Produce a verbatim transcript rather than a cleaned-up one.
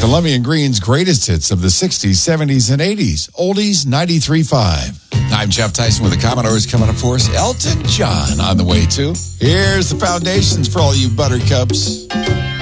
Columbia Green's greatest hits of the sixties, seventies, and eighties. Oldies ninety-three point five. I'm Jeff Tyson with the Commodores coming up for us. Elton John on the way, too. Here's the foundations for all you buttercups.